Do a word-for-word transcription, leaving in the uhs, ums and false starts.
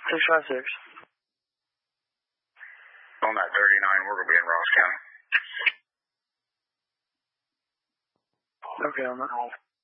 six five six. On that thirty-nine, we're going to be in Ross County. Okay, on that.